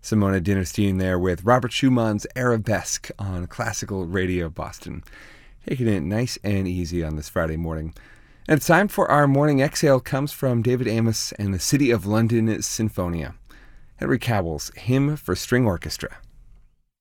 Simona Dinnerstein there with Robert Schumann's Arabesque on Classical Radio Boston. Taking it nice and easy on this Friday morning. And it's time for our morning exhale. Comes from David Amos and the City of London Sinfonia. Henry Cowell's Hymn for String Orchestra.